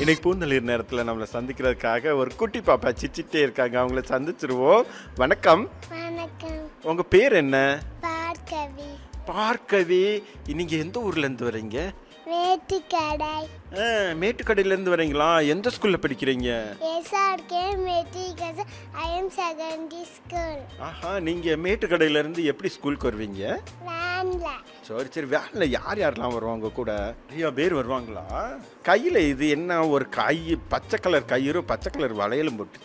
இன்னைக்கு பூந்தளிர் நேரத்தில் நம்மளை சந்திக்கிறதுக்காக ஒரு குட்டி பாப்பா சிச்சிட்டே இருக்காங்க. அவங்கள சந்திச்சிருவோம். வணக்கம். வணக்கம். உங்க பேர் என்ன? பார்கவி. பார்கவி. நீங்க எந்த ஊர்ல இருந்து வரீங்க? மேட்டுக்கடை. மேட்டுக்கடையில இருந்து வரீங்களா? எந்த ஸ்கூல்ல படிக்கிறீங்க? SRK matriculation IIM secondary school. ஆஹா, நீங்க மேட்டுக்கடையில இருந்து எப்படி ஸ்கூலுக்கு வருவீங்க? வேன்ல. சரி சரி. வேன்ல யார் யாரெல்லாம் வருவாங்க கூட? நிறைய பேர் வருவாங்களா? கையில இது என்ன? ஒரு கை, பச்சை கலர் கயிறு, பச்சை கலர் வளையலும் போட்டு